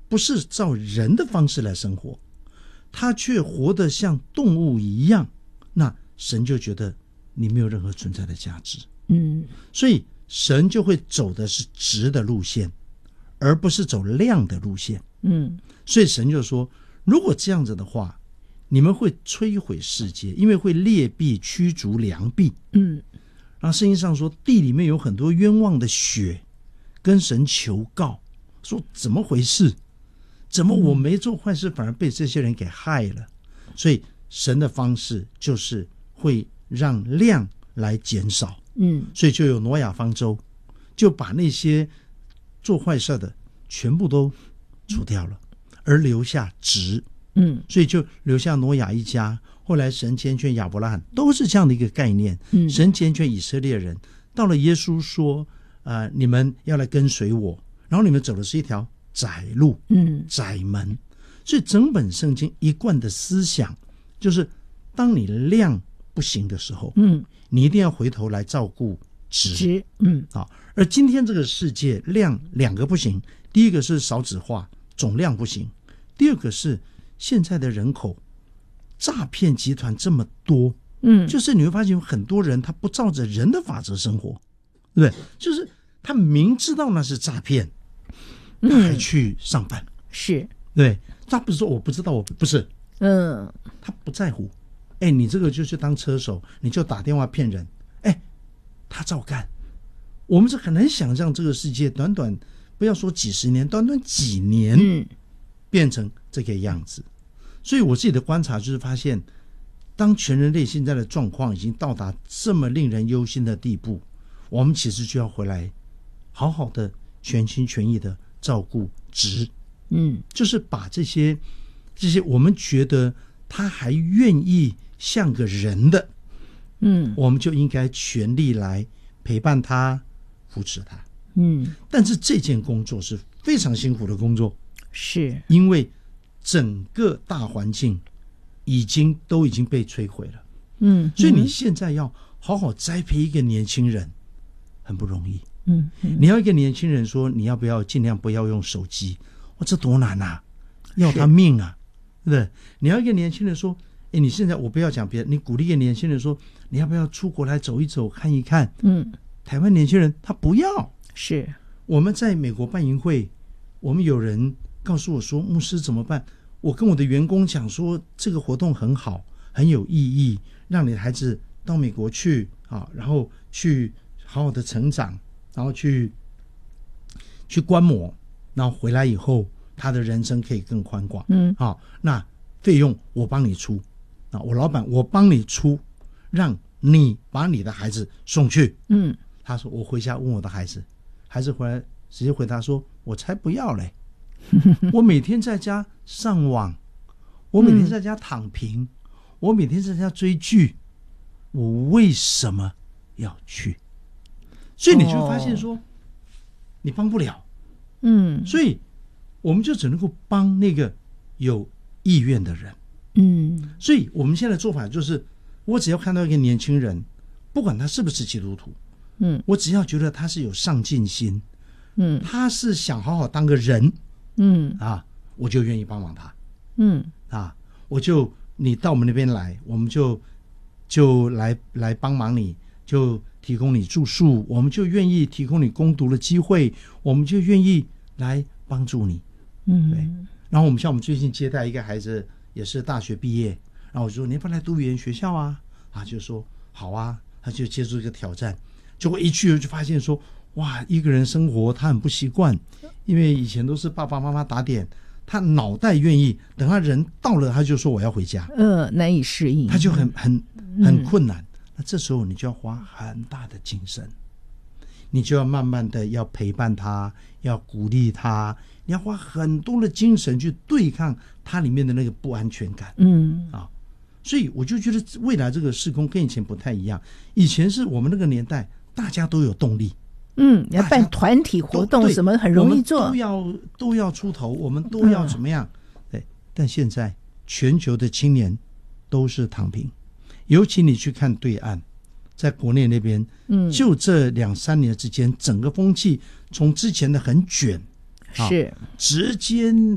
不是照人的方式来生活，他却活得像动物一样，那神就觉得你没有任何存在的价值。所以神就会走的是直的路线，而不是走亮的路线。所以神就说，如果这样子的话，你们会摧毁世界，因为会劣币驱逐良币。然后圣经上说，地里面有很多冤枉的血，跟神求告，说怎么回事？怎么我没做坏事，反而被这些人给害了？所以神的方式就是会让量来减少。所以就有挪亚方舟，就把那些做坏事的全部都除掉了，而留下直。所以就留下挪亚一家。后来神拣选亚伯拉罕，都是这样的一个概念。神拣选以色列人，到了耶稣说你们要来跟随我，然后你们走的是一条窄路，窄门。所以整本圣经一贯的思想就是当你量不行的时候，你一定要回头来照顾直。而今天这个世界量两个不行，第一个是少子化，总量不行，第二个是现在的人口诈骗集团这么多，就是你会发现有很多人他不照着人的法则生活，对不对？就是他明知道那是诈骗，他还去上班， 是， 对，他不是说我不知道，我不是，他不在乎。你这个就去当车手，你就打电话骗人，他照干。我们是很难想象这个世界短短不要说几十年，短短几年，变成这个样子。所以我自己的观察就是发现，当全人类现在的状况已经到达这么令人忧心的地步，我们其实就要回来好好的全心全意的照顾直。就是把这些我们觉得他还愿意像个人的，我们就应该全力来陪伴他，扶持他。但是这件工作是非常辛苦的工作， 是因为整个大环境都已经被摧毁了。所以你现在要好好栽培一个年轻人很不容易。你要一个年轻人说你要不要尽量不要用手机，这多难啊，要他命啊，对不对？你要一个年轻人说你现在，我不要讲别人，你鼓励一个年轻人说你要不要出国来走一走看一看。台湾年轻人他不要。 是我们在美国办营会，我们有人告诉我说牧师怎么办，我跟我的员工讲说这个活动很好，很有意义，让你的孩子到美国去然后去好好的成长，然后去观摩，然后回来以后他的人生可以更宽广。那费用我帮你出，我老板我帮你出，让你把你的孩子送去。他说我回家问我的孩子回来直接回答说我才不要嘞我每天在家上网，我每天在家躺平，我每天在家追剧，我为什么要去？所以你就发现说你帮不了。所以我们就只能够帮那个有意愿的人。所以我们现在的做法就是我只要看到一个年轻人，不管他是不是基督徒，我只要觉得他是有上进心，他是想好好当个人，我就愿意帮忙他。你到我们那边来，我们就来帮忙你，就提供你住宿，我们就愿意提供你攻读的机会，我们就愿意来帮助你。对。然后我们最近接待一个孩子，也是大学毕业，然后我就说你要不要来读语言学校啊？就说好啊，他就接触一个挑战。结果一去就发现说哇，一个人生活他很不习惯，因为以前都是爸爸妈妈打点，他脑袋愿意，等他人到了他就说我要回家， 难以适应， 他就很困难。那这时候你就要花很大的精神，你就要慢慢的要陪伴他，要鼓励他，你要花很多的精神去对抗他里面的那个不安全感。所以我就觉得未来这个事工跟以前不太一样，以前是我们那个年代大家都有动力， 要办团体活动什么很容易做， 我们都要出头，我们都要怎么样。对，但现在全球的青年都是躺平，尤其你去看对岸，在国内那边，就这2-3年之间，整个风气从之前的很卷， 是直接